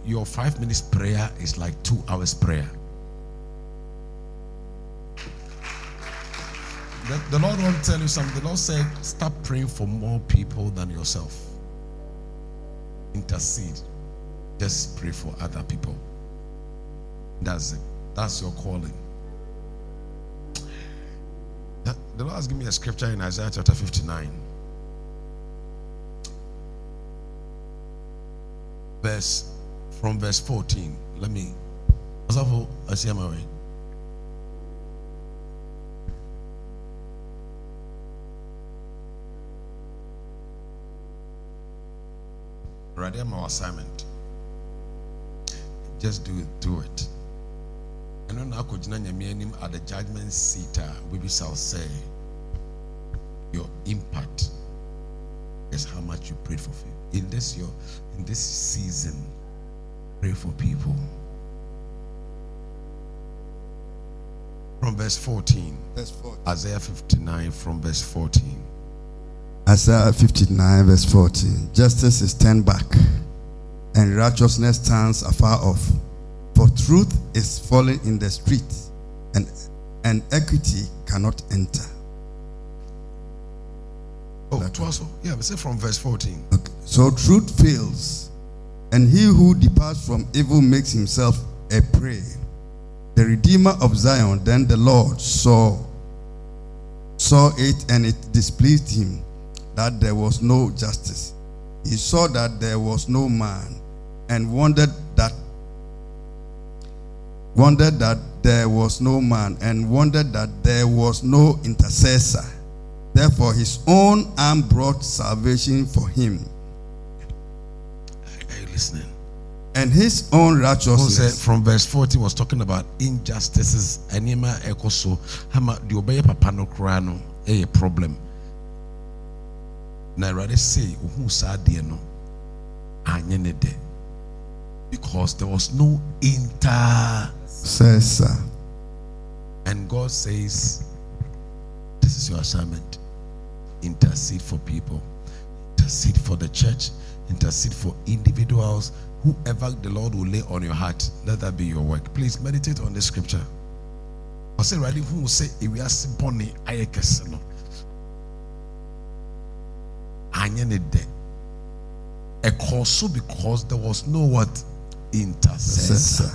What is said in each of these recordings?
your 5 minutes prayer is like 2 hours prayer. The Lord won't tell you something. The Lord said, stop praying for more people than yourself. Intercede. Just pray for other people. That's it. That's your calling. The Lord has given me a scripture in Isaiah chapter 59. From verse 14. Let me. I see my way. Right there, my assignment. Just do it. And when I could at the judgment seat, we shall say, your impact is how much you prayed for people. In this season, pray for people. From verse 14. Isaiah 59 from verse 14. Isaiah 59 verse 14. Justice is turned back, and righteousness stands afar off. For truth is fallen in the street, and equity cannot enter. Yeah, we say from verse 14. Okay. So truth fails, and he who departs from evil makes himself a prey. The Redeemer of Zion, then the Lord saw it, and it displeased him that there was no justice. He saw that there was no man, and wondered that there was no man, and wondered that there was no intercessor. Therefore his own arm brought salvation for him. Are you listening? And his own righteousness. From verse 14 was talking about injustices. Anima ekoso hama di obeye papa no kra no a problem. Na rather say who said de no anye ne de, because there was no intercessor. And God says, this is your assignment. Intercede for people, intercede for the church, intercede for individuals. Whoever the Lord will lay on your heart, let that be your work. Please meditate on this scripture. I say, right, who will say, if we are simple, I keseno. Also because there was no what? Intercessor.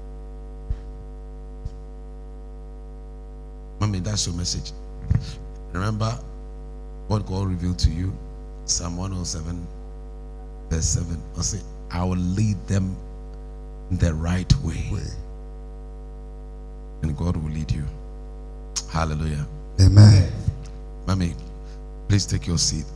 Mommy, that's your message. Remember what God revealed to you? Psalm 107 verse 7. I say, I will lead them the right way. And God will lead you. Hallelujah. Amen. Mommy, please take your seat.